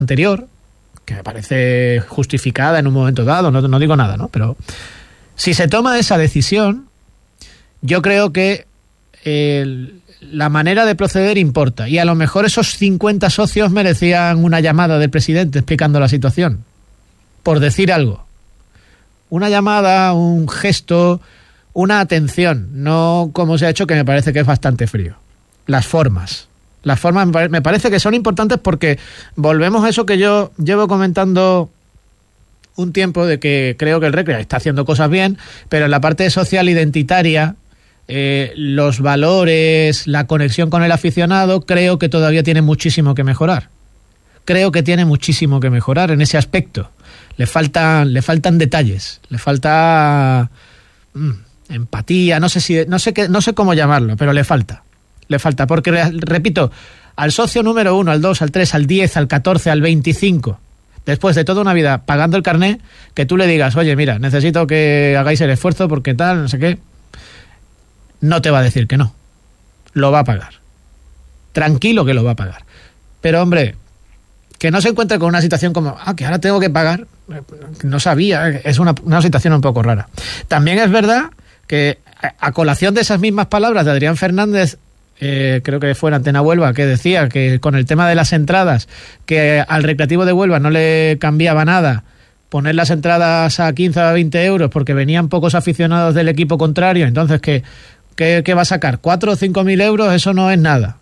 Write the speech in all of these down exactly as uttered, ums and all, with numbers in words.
anterior, que me parece justificada en un momento dado, no, no digo nada, ¿no? Pero si se toma esa decisión, yo creo que el, la manera de proceder importa, y a lo mejor esos cincuenta socios merecían una llamada del presidente explicando la situación, por decir algo. Una llamada, un gesto, una atención, no como se ha hecho, que me parece que es bastante frío. Las formas. Las formas me parece que son importantes porque volvemos a eso que yo llevo comentando un tiempo, de que creo que el Recre está haciendo cosas bien, pero en la parte social identitaria, eh, los valores, la conexión con el aficionado, creo que todavía tiene muchísimo que mejorar. Creo que tiene muchísimo que mejorar en ese aspecto. Le faltan, le faltan detalles, le falta mmm, empatía, no sé si, no sé qué, no sé cómo llamarlo, pero le falta. Le falta, porque, repito, al socio número uno, al dos, al tres, al diez, al catorce, al veinticinco, después de toda una vida pagando el carné, que tú le digas, oye, mira, necesito que hagáis el esfuerzo porque tal, no sé qué, no te va a decir que no. Lo va a pagar. Tranquilo que lo va a pagar. Pero, hombre, que no se encuentre con una situación como, ah, que ahora tengo que pagar, no sabía, es una, una situación un poco rara. También es verdad que, a colación de esas mismas palabras de Adrián Fernández, Eh, creo que fue en Antena Huelva, que decía que con el tema de las entradas, que al Recreativo de Huelva no le cambiaba nada poner las entradas a quince o a veinte euros porque venían pocos aficionados del equipo contrario, entonces que, que, que va a sacar cuatro o cinco mil euros, eso no es nada.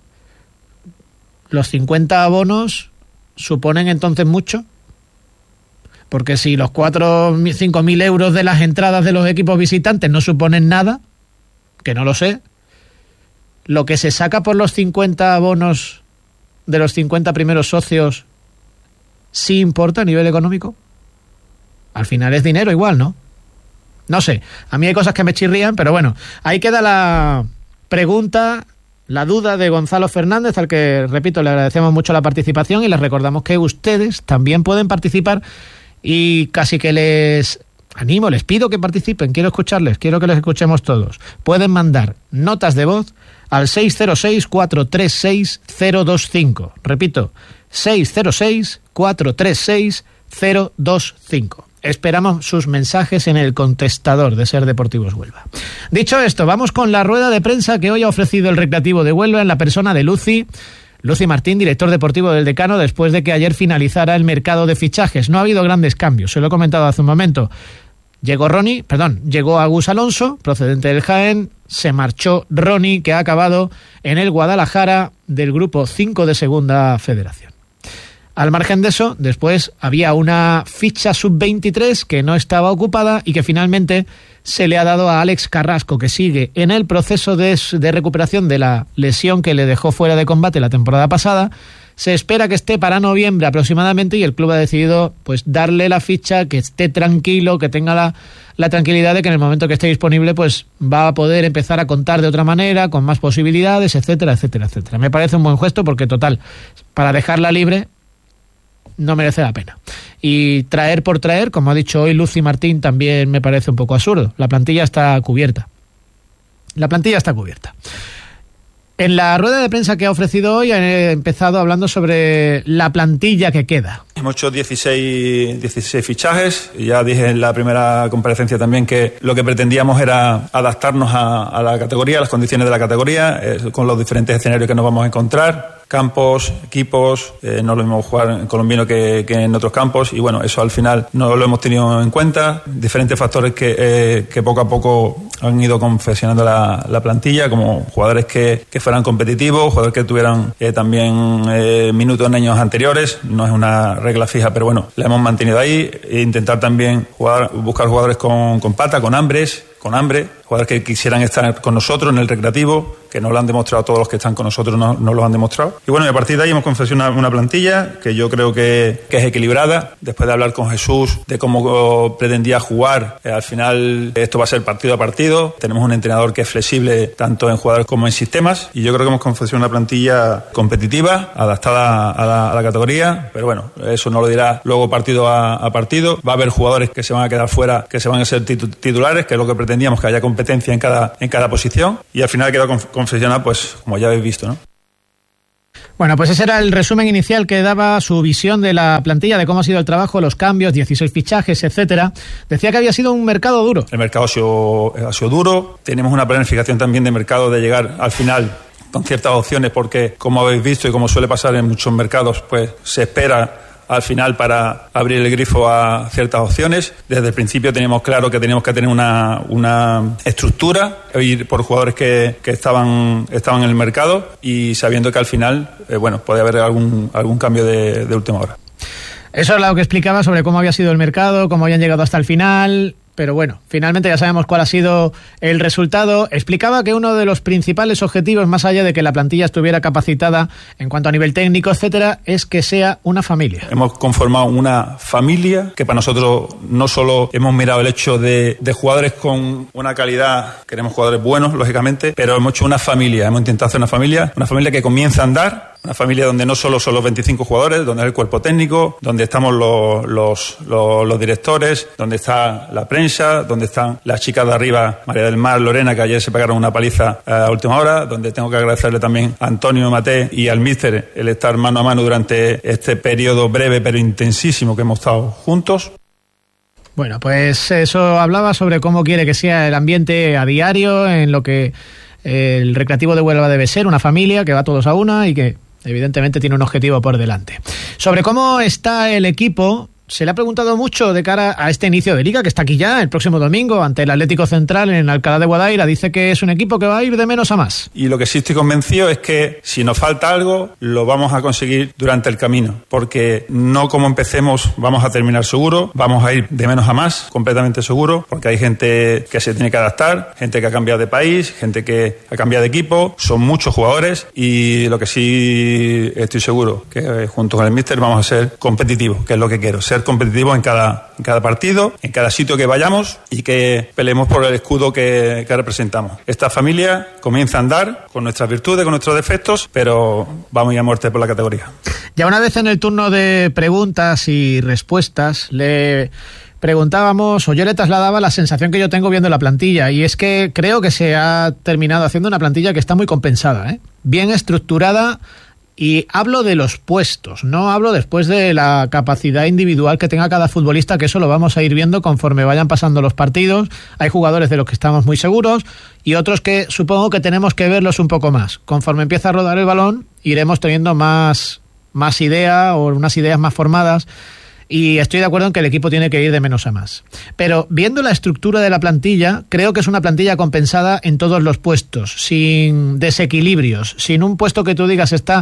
Los cincuenta abonos suponen entonces mucho, porque si los cuatro o cinco mil euros de las entradas de los equipos visitantes no suponen nada, que no lo sé, lo que se saca por los cincuenta abonos de los cincuenta primeros socios, ¿sí importa a nivel económico? Al final es dinero igual, ¿no? No sé, a mí hay cosas que me chirrían, pero bueno, ahí queda la pregunta, la duda de Gonzalo Fernández, al que, repito, le agradecemos mucho la participación y les recordamos que ustedes también pueden participar, y casi que les animo, les pido que participen, quiero escucharles, quiero que les escuchemos todos. Pueden mandar notas de voz al seis cero seis, cuatro tres seis, cero dos cinco. Repito, seis cero seis, cuatro tres seis, cero dos cinco. Esperamos sus mensajes en el contestador de Ser Deportivos Huelva. Dicho esto, vamos con la rueda de prensa que hoy ha ofrecido el Recreativo de Huelva en la persona de Luci, Luci Martín, director deportivo del Decano, después de que ayer finalizara el mercado de fichajes. No ha habido grandes cambios, se lo he comentado hace un momento. Llegó Ronnie, perdón, llegó Agus Alonso, procedente del Jaén, se marchó Ronnie, que ha acabado en el Guadalajara del grupo cinco de Segunda Federación. Al margen de eso, después había una ficha sub veintitrés que no estaba ocupada y que finalmente se le ha dado a Alex Carrasco, que sigue en el proceso de, de recuperación de la lesión que le dejó fuera de combate la temporada pasada. Se espera que esté para noviembre aproximadamente y el club ha decidido pues darle la ficha, que esté tranquilo, que tenga la, la tranquilidad de que en el momento que esté disponible pues va a poder empezar a contar de otra manera, con más posibilidades, etcétera, etcétera, etcétera. Me parece un buen gesto porque, total, para dejarla libre no merece la pena. Y traer por traer, como ha dicho hoy Luci Martín, también me parece un poco absurdo. La plantilla está cubierta. La plantilla está cubierta. En la rueda de prensa que ha ofrecido hoy he empezado hablando sobre la plantilla que queda. Hemos hecho dieciséis, dieciséis fichajes. Ya dije en la primera comparecencia también que lo que pretendíamos era adaptarnos a, a la categoría, a las condiciones de la categoría, eh, con los diferentes escenarios que nos vamos a encontrar. Campos, equipos, eh, no es lo mismo jugar en colombiano que, que en otros campos, y bueno, eso al final no lo hemos tenido en cuenta. Diferentes factores que, eh, que poco a poco han ido confeccionando la, la plantilla, como jugadores que, que fueran competitivos, jugadores que tuvieran eh, también eh, minutos en años anteriores. No es una regla fija, pero bueno, la hemos mantenido ahí. E intentar también jugar, buscar jugadores con, con pata, con hambres, con hambre, jugadores que quisieran estar con nosotros en el Recreativo, que nos lo han demostrado, todos los que están con nosotros nos no lo han demostrado. Y bueno, y a partir de ahí hemos confeccionado una, una plantilla que yo creo que, que es equilibrada. Después de hablar con Jesús de cómo pretendía jugar, eh, al final esto va a ser partido a partido. Tenemos un entrenador que es flexible tanto en jugadores como en sistemas, y yo creo que hemos confeccionado una plantilla competitiva, adaptada a la, a la categoría, pero bueno, eso nos lo dirá luego partido a, a partido. Va a haber jugadores que se van a quedar fuera, que se van a ser titulares, que es lo que pretendíamos, que haya competencia en cada, en cada posición, y al final ha quedado confeccionado, pues como ya habéis visto, ¿no? Bueno, pues ese era el resumen inicial que daba su visión de la plantilla, de cómo ha sido el trabajo, los cambios, dieciséis fichajes, etcétera. Decía que había sido un mercado duro. El mercado ha sido, ha sido duro. Tenemos una planificación también de mercado de llegar al final con ciertas opciones, porque como habéis visto y como suele pasar en muchos mercados, pues se espera al final para abrir el grifo a ciertas opciones. Desde el principio teníamos claro que teníamos que tener una, una estructura, ir por jugadores que, que estaban, estaban en el mercado y sabiendo que al final, eh, bueno, puede haber algún, algún cambio de, de última hora. Eso es lo que explicaba sobre cómo había sido el mercado, cómo habían llegado hasta el final. Pero bueno, finalmente ya sabemos cuál ha sido el resultado. Explicaba que uno de los principales objetivos, más allá de que la plantilla estuviera capacitada en cuanto a nivel técnico, etcétera, es que sea una familia. Hemos conformado una familia que para nosotros no solo hemos mirado el hecho de, de jugadores con una calidad, queremos jugadores buenos, lógicamente, pero hemos hecho una familia, hemos intentado hacer una familia, una familia que comienza a andar, una familia donde no solo son los veinticinco jugadores, donde es el cuerpo técnico, donde estamos los, los, los, los directores, donde está la prensa, donde están las chicas de arriba, María del Mar, Lorena, que ayer se pegaron una paliza a última hora, donde tengo que agradecerle también a Antonio Maté y al míster el estar mano a mano durante este periodo breve pero intensísimo que hemos estado juntos. Bueno, pues eso hablaba sobre cómo quiere que sea el ambiente a diario, en lo que el Recreativo de Huelva debe ser, una familia que va todos a una y que evidentemente tiene un objetivo por delante. Sobre cómo está el equipo, se le ha preguntado mucho de cara a este inicio de Liga, que está aquí ya, el próximo domingo, ante el Atlético Central en Alcalá de Guadaira. Dice que es un equipo que va a ir de menos a más. Y lo que sí estoy convencido es que si nos falta algo, lo vamos a conseguir durante el camino, porque no como empecemos vamos a terminar seguro, vamos a ir de menos a más, completamente seguro, porque hay gente que se tiene que adaptar, gente que ha cambiado de país, gente que ha cambiado de equipo, son muchos jugadores y lo que sí estoy seguro, que junto con el míster vamos a ser competitivos, que es lo que quiero, ser competitivos en cada, en cada partido, en cada sitio que vayamos y que peleemos por el escudo que, que representamos. Esta familia comienza a andar con nuestras virtudes, con nuestros defectos, pero vamos a muerte por la categoría. Ya una vez en el turno de preguntas y respuestas, le preguntábamos, o yo le trasladaba la sensación que yo tengo viendo la plantilla, y es que creo que se ha terminado haciendo una plantilla que está muy compensada, ¿eh? Bien estructurada. Y hablo de los puestos, no hablo después de la capacidad individual que tenga cada futbolista, que eso lo vamos a ir viendo conforme vayan pasando los partidos. Hay jugadores de los que estamos muy seguros y otros que supongo que tenemos que verlos un poco más. Conforme empieza a rodar el balón, iremos teniendo más, más idea o unas ideas más formadas. Y estoy de acuerdo en que el equipo tiene que ir de menos a más. Pero viendo la estructura de la plantilla, creo que es una plantilla compensada en todos los puestos, sin desequilibrios, sin un puesto que tú digas está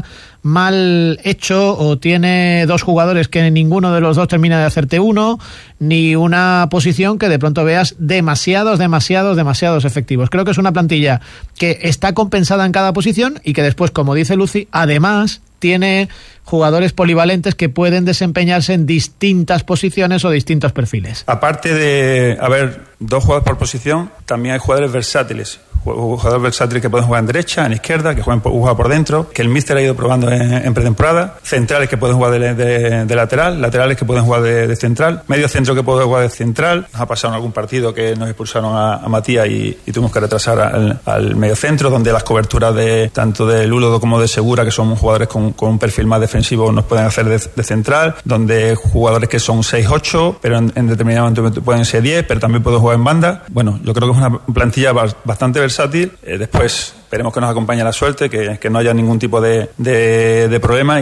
mal hecho o tiene dos jugadores que ninguno de los dos termina de hacerte uno, ni una posición que de pronto veas demasiados, demasiados, demasiados efectivos. Creo que es una plantilla que está compensada en cada posición y que después, como dice Lucy, además tiene jugadores polivalentes que pueden desempeñarse en distintas posiciones o distintos perfiles. Aparte de haber dos jugadores por posición, también hay jugadores versátiles. Jugadores versátiles que pueden jugar en derecha, en izquierda, que juegan por, jugar por dentro, que el míster ha ido probando en, en pretemporada, centrales que pueden jugar de, de, de lateral, laterales que pueden jugar de, de central, medio centro que puede jugar de central. Nos ha pasado en algún partido que nos expulsaron a, a Matías y, y tuvimos que retrasar al, al medio centro, donde las coberturas de tanto de Lulo como de Segura, que son jugadores con, con un perfil más defensivo, nos pueden hacer de, de central, donde jugadores que son seis ocho, pero en, en determinado momento pueden ser diez, pero también pueden jugar en banda. Bueno, yo creo que es una plantilla bastante versátil. Eh, después esperemos que nos acompañe la suerte, que, que no haya ningún tipo de, de, de problema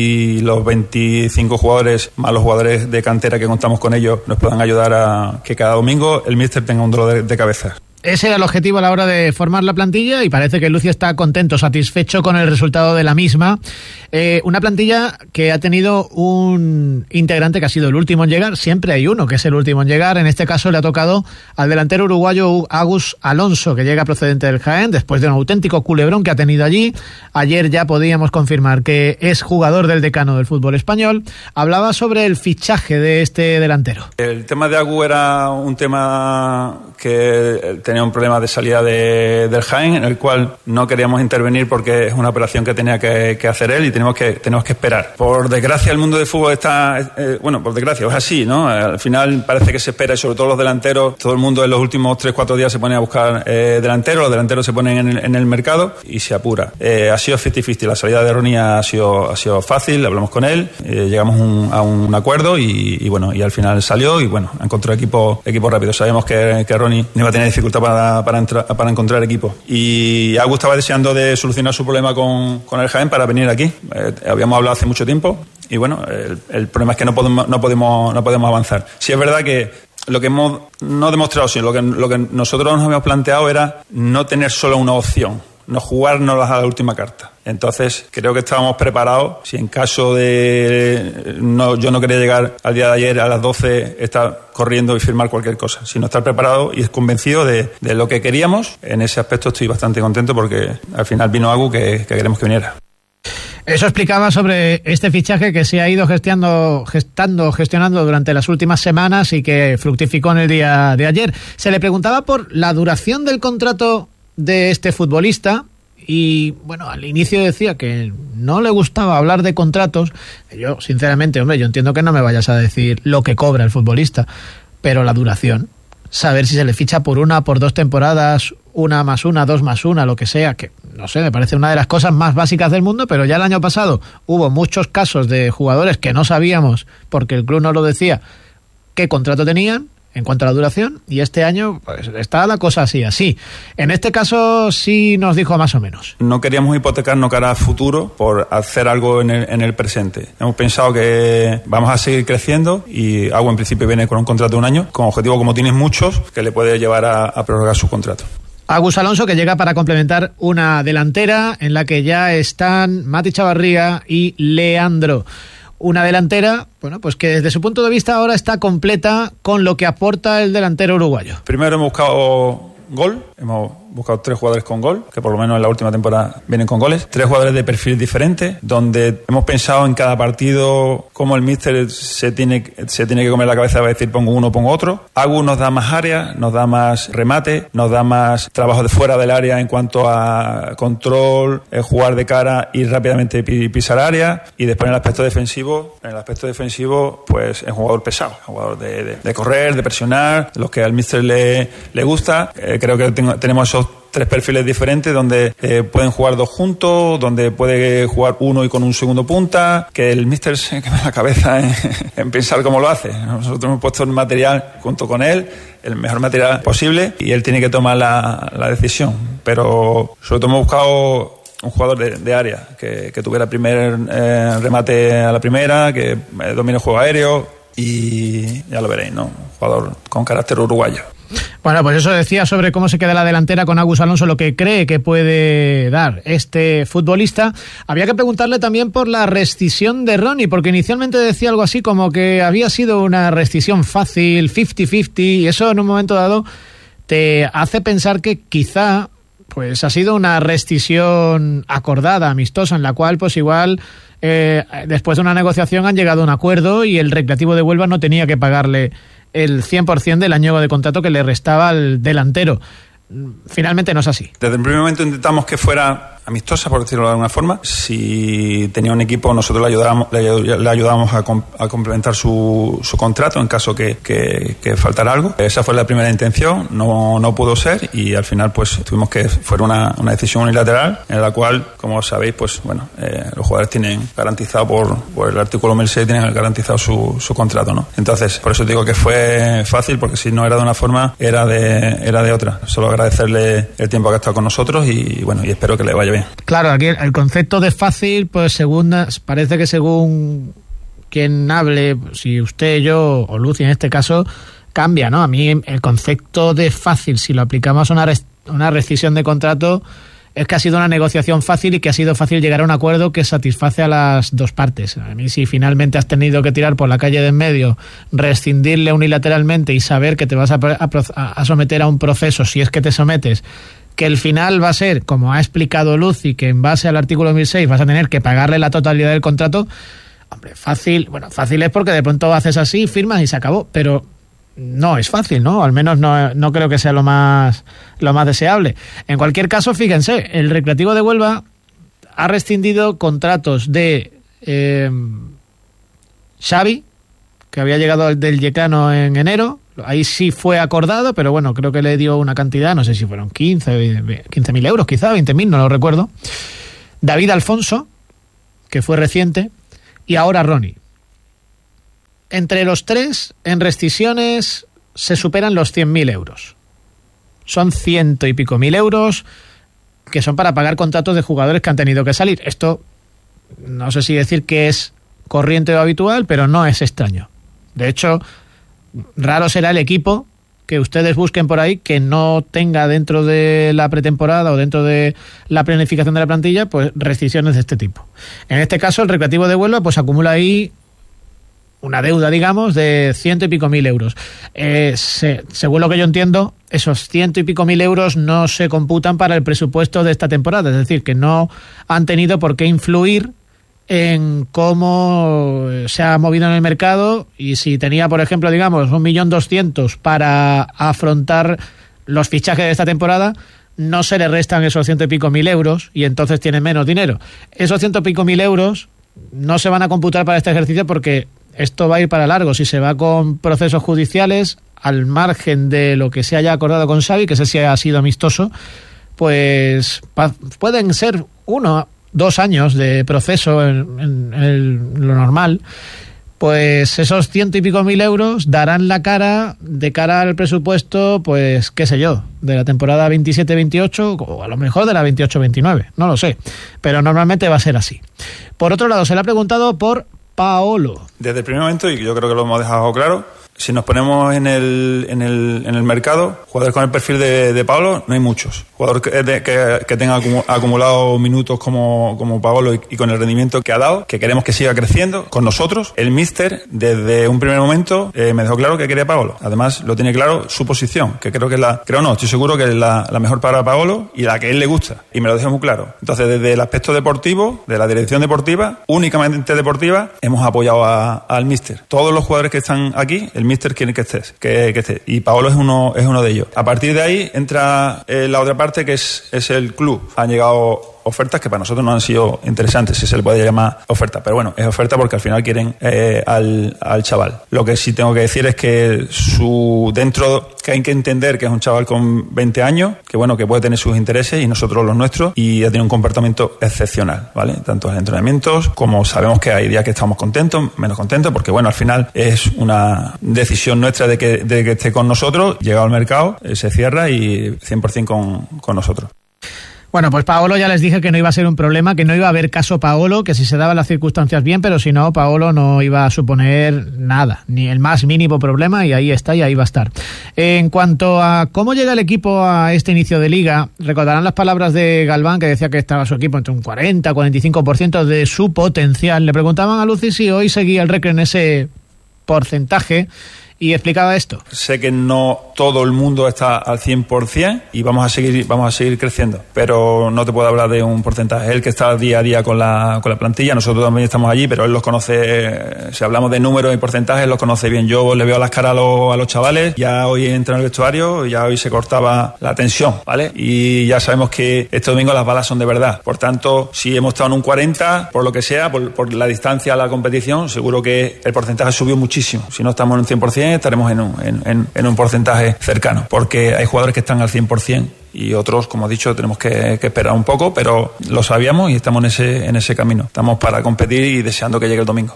y los veinticinco jugadores más los jugadores de cantera que contamos con ellos nos puedan ayudar a que cada domingo el míster tenga un dolor de, de cabeza. Ese era el objetivo a la hora de formar la plantilla y parece que Lucy está contento, satisfecho con el resultado de la misma. Eh, una plantilla que ha tenido un integrante que ha sido el último en llegar. Siempre hay uno que es el último en llegar. En este caso le ha tocado al delantero uruguayo Agus Alonso, que llega procedente del Jaén después de un auténtico culebrón que ha tenido allí. Ayer ya podíamos confirmar que es jugador del decano del fútbol español. Hablaba sobre el fichaje de este delantero. El tema de Agus era un tema que tenemos tenía un problema de salida de, del Jaén, en el cual no queríamos intervenir porque es una operación que tenía que, que hacer él y tenemos que, tenemos que esperar. Por desgracia, el mundo del fútbol está, eh, bueno, por desgracia, es así, ¿no? Al final parece que se espera, y sobre todo los delanteros, todo el mundo en los últimos tres cuatro días se pone a buscar eh, delanteros, los delanteros se ponen en el, en el mercado y se apura. Eh, ha sido cincuenta cincuenta, la salida de Ronnie ha sido, ha sido fácil, hablamos con él, eh, llegamos un, a un acuerdo y, y bueno, y al final salió y bueno, encontró equipo, equipo rápido. Sabemos que, que Ronnie no iba a tener dificultad para, para, entrar, para encontrar equipo. Y Agus estaba deseando de solucionar su problema con, con el Jaén para venir aquí. Eh, habíamos hablado hace mucho tiempo y bueno, el, el problema es que no podemos, no podemos, no podemos avanzar. Sí es verdad que lo que hemos no demostrado, sino lo que, lo que nosotros nos habíamos planteado era no tener solo una opción, no jugárnoslas a la última carta. Entonces, creo que estábamos preparados. Si en caso de no, yo no quería llegar al día de ayer a las doce, estar corriendo y firmar cualquier cosa, sino estar preparado y convencido de, de lo que queríamos. En ese aspecto estoy bastante contento porque al final vino algo que, que queremos que viniera. Eso explicaba sobre este fichaje que se ha ido gestando, gestando, gestionando durante las últimas semanas y que fructificó en el día de ayer. Se le preguntaba por la duración del contrato de este futbolista y, bueno, al inicio decía que no le gustaba hablar de contratos. Yo, sinceramente, hombre, yo entiendo que no me vayas a decir lo que cobra el futbolista, pero la duración, saber si se le ficha por una, por dos temporadas, una más una, dos más una, lo que sea, que no sé, me parece una de las cosas más básicas del mundo, pero ya el año pasado hubo muchos casos de jugadores que no sabíamos, porque el club no lo decía, qué contrato tenían en cuanto a la duración, y este año pues está la cosa así, así. En este caso sí nos dijo más o menos. No queríamos hipotecarnos cara al futuro por hacer algo en el, en el presente. Hemos pensado que vamos a seguir creciendo y Agua en principio viene con un contrato de un año, con objetivo como tienes muchos, que le puede llevar a, a prorrogar su contrato. Agus Alonso, que llega para complementar una delantera en la que ya están Mati Chavarría y Leandro. Una delantera, bueno, pues que desde su punto de vista ahora está completa con lo que aporta el delantero uruguayo. Primero hemos buscado gol, hemos buscado tres jugadores con gol, que por lo menos en la última temporada vienen con goles, tres jugadores de perfil diferente, donde hemos pensado en cada partido cómo el míster se tiene, se tiene que comer la cabeza, va a decir pongo uno, pongo otro. Agus nos da más área, nos da más remate, nos da más trabajo de fuera del área en cuanto a control, eh, jugar de cara, ir rápidamente y pisar área, y después en el aspecto defensivo, en el aspecto defensivo pues es un jugador pesado, un jugador de, de, de correr, de presionar, los que al míster le, le gusta. Eh, creo que tengo, tenemos esos tres perfiles diferentes donde eh, pueden jugar dos juntos, donde puede jugar uno y con un segundo punta, que el míster se queme la cabeza en, en pensar cómo lo hace. Nosotros hemos puesto el material junto con él, el mejor material posible, y él tiene que tomar la, la decisión. Pero sobre todo hemos buscado un jugador de, de área, que, que tuviera primer eh, remate a la primera, que eh, domine el juego aéreo, y ya lo veréis, ¿no? Un jugador con carácter uruguayo. Bueno, pues eso decía sobre cómo se queda la delantera con Agus Alonso, lo que cree que puede dar este futbolista. Había que preguntarle también por la rescisión de Ronnie, porque inicialmente decía algo así como que había sido una rescisión fácil, cincuenta cincuenta, y eso en un momento dado te hace pensar que quizá pues ha sido una rescisión acordada, amistosa, en la cual pues igual eh, después de una negociación han llegado a un acuerdo y el Recreativo de Huelva no tenía que pagarle el cien por ciento del año de contrato que le restaba al delantero. Finalmente no es así. Desde el primer momento intentamos que fuera amistosa, por decirlo de alguna forma. Si tenía un equipo, nosotros le ayudábamos, le, le ayudábamos a, com, a complementar su, su contrato en caso que, que, que faltara algo. Esa fue la primera intención, no, no pudo ser, y al final pues tuvimos que fuera una, una decisión unilateral en la cual, como sabéis, pues bueno, eh, los jugadores tienen garantizado por, por el artículo mil seis, tienen garantizado su, su contrato, ¿no? Entonces, por eso digo que fue fácil, porque si no era de una forma, era de, era de otra. Solo agradecerle el tiempo que ha estado con nosotros y bueno, y espero que le vaya bien. Claro, aquí el concepto de fácil, pues según parece que según quien hable, si usted, yo o Lucy en este caso, cambia, ¿no? A mí el concepto de fácil, si lo aplicamos a una, res, una rescisión de contrato, es que ha sido una negociación fácil y que ha sido fácil llegar a un acuerdo que satisface a las dos partes. A mí si finalmente has tenido que tirar por la calle de en medio, rescindirle unilateralmente y saber que te vas a, a, a someter a un proceso, si es que te sometes, que el final va a ser, como ha explicado Lucy, que en base al artículo mil seis vas a tener que pagarle la totalidad del contrato, hombre, fácil, bueno, fácil es porque de pronto haces así, firmas y se acabó, pero no es fácil, ¿no? Al menos no, no creo que sea lo más, lo más deseable. En cualquier caso, fíjense, el Recreativo de Huelva ha rescindido contratos de eh, Xavi, que había llegado del Yecano en enero. Ahí sí fue acordado, pero bueno, creo que le dio una cantidad, no sé si fueron quince mil euros, quizá veinte mil, no lo recuerdo. David Alfonso, que fue reciente, y ahora Ronnie. Entre los tres, en rescisiones, se superan los cien mil euros. Son ciento y pico mil euros que son para pagar contratos de jugadores que han tenido que salir. Esto, no sé si decir que es corriente o habitual, pero no es extraño. De hecho, raro será el equipo que ustedes busquen por ahí que no tenga dentro de la pretemporada o dentro de la planificación de la plantilla pues rescisiones de este tipo. En este caso, el Recreativo de Huelva pues acumula ahí una deuda, digamos, de ciento y pico mil euros. Eh, se, según lo que yo entiendo, esos ciento y pico mil euros no se computan para el presupuesto de esta temporada, es decir, que no han tenido por qué influir en cómo se ha movido en el mercado, y si tenía, por ejemplo, digamos, un millón doscientos para afrontar los fichajes de esta temporada, no se le restan esos ciento y pico mil euros y entonces tiene menos dinero. Esos ciento y pico mil euros no se van a computar para este ejercicio porque esto va a ir para largo. Si se va con procesos judiciales, al margen de lo que se haya acordado con Xavi, que ese sí ha sido amistoso, pues pa- pueden ser uno dos años de proceso en, en, en lo normal, pues esos ciento y pico mil euros darán la cara de cara al presupuesto, pues qué sé yo, de la temporada veintisiete veintiocho o a lo mejor de la veintiocho veintinueve, no lo sé, pero normalmente va a ser así. Por otro lado, se le ha preguntado por Paolo. Desde el primer momento, y yo creo que lo hemos dejado claro, si nos ponemos en el, en el, en el mercado, jugadores con el perfil de, de Paolo, no hay muchos. Jugador que, de, que, que tenga acumulado minutos como, como Paolo y, y con el rendimiento que ha dado, que queremos que siga creciendo con nosotros. El míster, desde un primer momento, eh, me dejó claro que quería Paolo. Además, lo tiene claro su posición, que creo que es la, creo no, estoy seguro que es la, la mejor para Paolo y la que a él le gusta. Y me lo dejó muy claro. Entonces, desde el aspecto deportivo, de la dirección deportiva, únicamente deportiva, hemos apoyado a, al míster. Todos los jugadores que están aquí, el míster quiere que estés, que, que esté. Y Paolo es uno, es uno de ellos. A partir de ahí entra eh, la otra parte, que es, es el club. Han llegado ofertas que para nosotros no han sido interesantes, si se le puede llamar oferta, pero bueno, es oferta porque al final quieren eh, al, al chaval. Lo que sí tengo que decir es que su dentro, que hay que entender que es un chaval con veinte años, que bueno, que puede tener sus intereses y nosotros los nuestros, y ha tenido un comportamiento excepcional, ¿vale? Tanto en entrenamientos como sabemos que hay días que estamos contentos, menos contentos, porque bueno, al final es una decisión nuestra de que, de que esté con nosotros, llegado al mercado, eh, se cierra y cien por ciento con, con nosotros. Bueno, pues Paolo ya les dije que no iba a ser un problema, que no iba a haber caso Paolo, que si se daban las circunstancias bien, pero si no, Paolo no iba a suponer nada, ni el más mínimo problema, y ahí está y ahí va a estar. En cuanto a cómo llega el equipo a este inicio de liga, recordarán las palabras de Galván, que decía que estaba su equipo entre un cuarenta a cuarenta y cinco por ciento de su potencial. Le preguntaban a Luci si hoy seguía el Recre en ese porcentaje, y explicaba esto. Sé que no todo el mundo está al cien por ciento y vamos a seguir vamos a seguir creciendo, pero no te puedo hablar de un porcentaje. Él que está día a día con la con la plantilla, nosotros también estamos allí, pero él los conoce, si hablamos de números y porcentajes, los conoce bien. Yo le veo las caras a los, a los chavales, ya hoy entra en el vestuario, ya hoy se cortaba la tensión, ¿vale? Y ya sabemos que este domingo las balas son de verdad. Por tanto, si hemos estado en un cuarenta, por lo que sea, por, por la distancia a la competición, seguro que el porcentaje subió muchísimo. Si no estamos en un cien por ciento, estaremos en un, en, en un porcentaje cercano, porque hay jugadores que están al cien por ciento y otros, como he dicho, tenemos que, que esperar un poco, pero lo sabíamos y estamos en ese, en ese camino. Estamos para competir y deseando que llegue el domingo.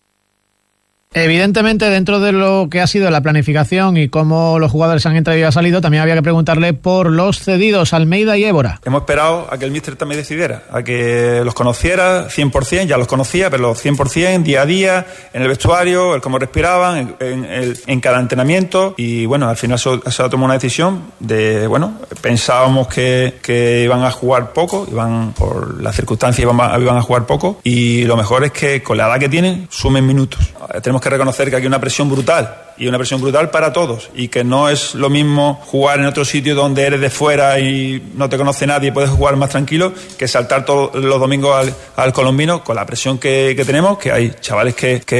Evidentemente, dentro de lo que ha sido la planificación y cómo los jugadores han entrado y han salido, también había que preguntarle por los cedidos, Almeida y Évora. Hemos esperado a que el míster también decidiera, a que los conociera cien por ciento, ya los conocía, pero los cien por ciento, día a día, en el vestuario, el cómo respiraban, en, en, en cada entrenamiento, y bueno, al final se, se ha tomado una decisión de, bueno, pensábamos que, que iban a jugar poco, iban por las circunstancias iban a, iban a jugar poco, y lo mejor es que con la edad que tienen, sumen minutos. Tenemos que reconocer que hay una presión brutal y una presión brutal para todos, y que no es lo mismo jugar en otro sitio donde eres de fuera y no te conoce nadie y puedes jugar más tranquilo que saltar todos los domingos al, al Colombino con la presión que, que tenemos, que hay chavales que, que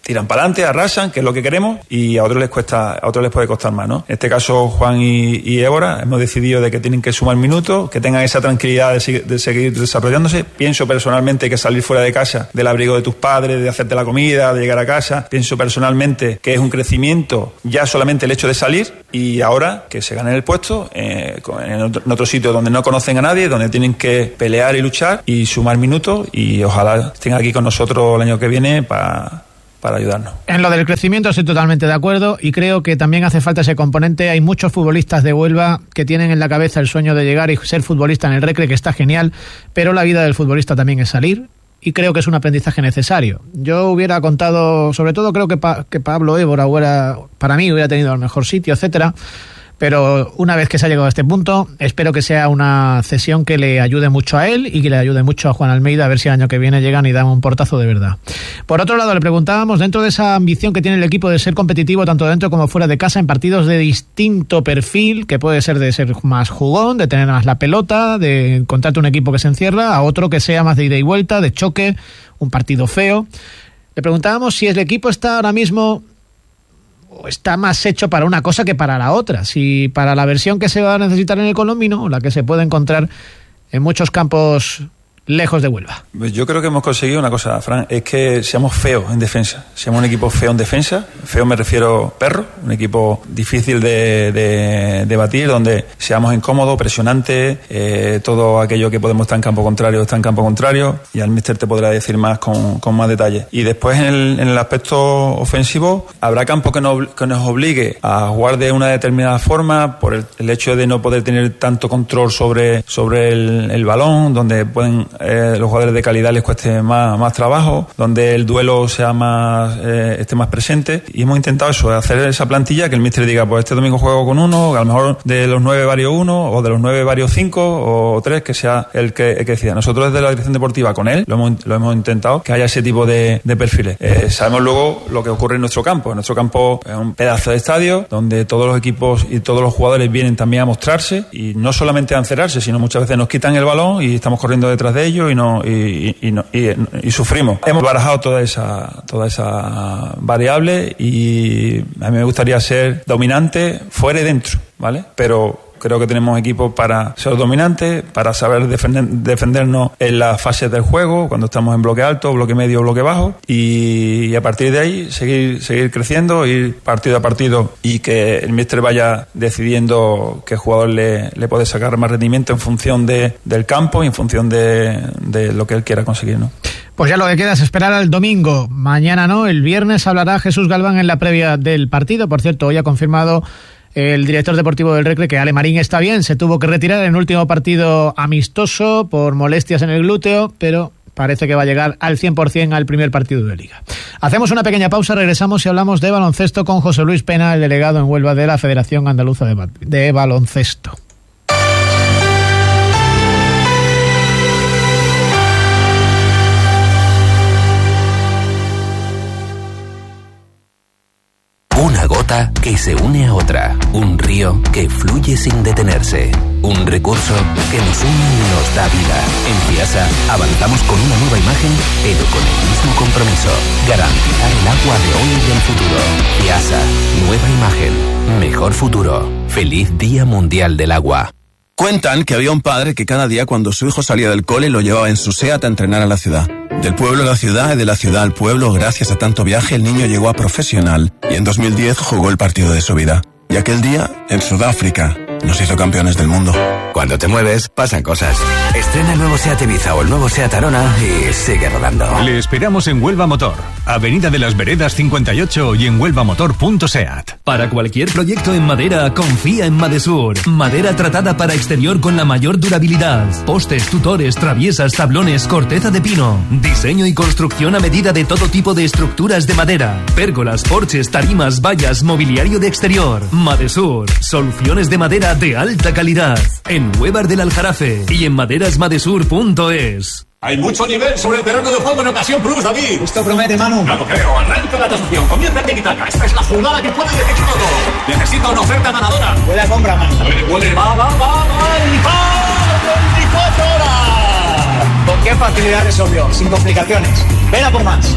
tiran para adelante, arrasan, que es lo que queremos, y a otros les cuesta, a otros les puede costar más, ¿no? En este caso, Juan y, y Évora hemos decidido de que tienen que sumar minutos, que tengan esa tranquilidad de, de seguir desarrollándose. Pienso personalmente que salir fuera de casa, del abrigo de tus padres, de hacerte la comida, de llegar a casa, pienso personalmente que es un crecimiento ya solamente el hecho de salir, y ahora que se ganen el puesto eh, en, otro, en otro sitio donde no conocen a nadie, donde tienen que pelear y luchar y sumar minutos, y ojalá estén aquí con nosotros el año que viene para... para ayudarnos. En lo del crecimiento estoy totalmente de acuerdo, y creo que también hace falta ese componente. Hay muchos futbolistas de Huelva que tienen en la cabeza el sueño de llegar y ser futbolista en el Recre, que está genial, pero la vida del futbolista también es salir, y creo que es un aprendizaje necesario. Yo hubiera contado, sobre todo creo que, pa, que Pablo Évora hubiera, para mí hubiera tenido el mejor sitio, etcétera. Pero una vez que se ha llegado a este punto, espero que sea una cesión que le ayude mucho a él y que le ayude mucho a Juan Almeida, a ver si el año que viene llegan y dan un portazo de verdad. Por otro lado, le preguntábamos, dentro de esa ambición que tiene el equipo de ser competitivo tanto dentro como fuera de casa en partidos de distinto perfil, que puede ser de ser más jugón, de tener más la pelota, de encontrarte un equipo que se encierra, a otro que sea más de ida y vuelta, de choque, un partido feo. Le preguntábamos si el equipo está ahora mismo... está más hecho para una cosa que para la otra, si para la versión que se va a necesitar en el Colombino o la que se puede encontrar en muchos campos lejos de Huelva. Yo creo que hemos conseguido una cosa, Fran, es que seamos feos en defensa, seamos un equipo feo en defensa. Feo me refiero perro, un equipo difícil de, de, de batir, donde seamos incómodos, presionantes, eh, todo aquello que podemos estar en campo contrario está en campo contrario, y al míster te podrá decir más con, con más detalle. Y después en el, en el aspecto ofensivo habrá campo que nos, que nos obligue a jugar de una determinada forma por el, el hecho de no poder tener tanto control sobre, sobre el, el balón, donde pueden Eh, los jugadores de calidad les cueste más, más trabajo, donde el duelo sea más eh, esté más presente, y hemos intentado eso, hacer esa plantilla que el míster diga, pues este domingo juego con uno, a lo mejor de los nueve varios uno, o de los nueve varios cinco o tres, que sea el que, el que decida. Nosotros desde la dirección deportiva con él lo hemos, lo hemos intentado, que haya ese tipo de, de perfiles. Eh, sabemos luego lo que ocurre en nuestro campo. En nuestro campo es un pedazo de estadio donde todos los equipos y todos los jugadores vienen también a mostrarse, y no solamente a encerrarse, sino muchas veces nos quitan el balón y estamos corriendo detrás de ellos y no y, y, y, no, y, y sufrimos. Hemos barajado toda esa toda esa variable, y a mí me gustaría ser dominante fuera y dentro, ¿vale? Pero creo que tenemos equipos para ser dominantes, para saber defender, defendernos en las fases del juego, cuando estamos en bloque alto, bloque medio, bloque bajo, y, y a partir de ahí seguir seguir creciendo, ir partido a partido, y que el míster vaya decidiendo qué jugador le, le puede sacar más rendimiento en función de, del campo y en función de, de lo que él quiera conseguir, ¿no? Pues ya lo que queda es esperar al domingo. Mañana no, el viernes hablará Jesús Galván en la previa del partido. Por cierto, hoy ha confirmado el director deportivo del Recre que Ale Marín está bien, se tuvo que retirar en el último partido amistoso por molestias en el glúteo, pero parece que va a llegar al cien por ciento al primer partido de Liga. Hacemos una pequeña pausa, regresamos y hablamos de baloncesto con José Luis Pena, el delegado en Huelva de la Federación Andaluza de, ba- de Baloncesto. Una gota que se une a otra, un río que fluye sin detenerse, un recurso que nos une y nos da vida. En Fiasa avanzamos con una nueva imagen, pero con el mismo compromiso: garantizar el agua de hoy y del futuro. Fiasa, nueva imagen, mejor futuro. Feliz Día Mundial del Agua. Cuentan que había un padre que cada día cuando su hijo salía del cole lo llevaba en su SEAT a entrenar a la ciudad. Del pueblo a la ciudad y de la ciudad al pueblo, gracias a tanto viaje, el niño llegó a profesional y en dos mil diez jugó el partido de su vida. Y aquel día, en Sudáfrica, nos hizo campeones del mundo. Cuando te mueves, pasan cosas. Estrena el nuevo SEAT Ibiza o el nuevo SEAT Arona y sigue rodando. Le esperamos en Huelva Motor, Avenida de las Veredas cincuenta y ocho, y en huelvamotor punto seat. Para cualquier proyecto en madera, confía en Madesur. Madera tratada para exterior con la mayor durabilidad. Postes, tutores, traviesas, tablones, corteza de pino. Diseño y construcción a medida de todo tipo de estructuras de madera. Pérgolas, porches, tarimas, vallas, mobiliario de exterior. Madesur. Soluciones de madera de alta calidad. En Huevar del Aljarafe y en maderas madesur punto es. Hay mucho nivel sobre el terreno de juego en ocasión Plus, David. Esto promete, Manu. No lo creo. Arranca la tasación. Comienza el tiki-taka. Esta es la jugada que puede decirlo todo. Necesito una oferta ganadora. Huele a compra, Manu. Huele, huele. Va, va, va, va. Y va. veinticuatro horas. ¿Con qué facilidad resolvió? Sin complicaciones. Ven a por más.